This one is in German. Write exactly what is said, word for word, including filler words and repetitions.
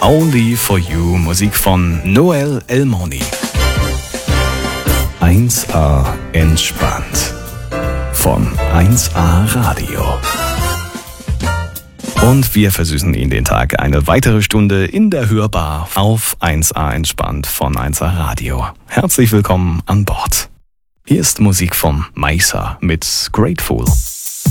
Only for You, Musik von Noel Elmoni. eins A entspannt von eins A Radio. Und wir versüßen Ihnen den Tag eine weitere Stunde in der Hörbar auf eins A entspannt von eins A Radio. Herzlich willkommen an Bord. Hier ist Musik von Maisa mit Grateful.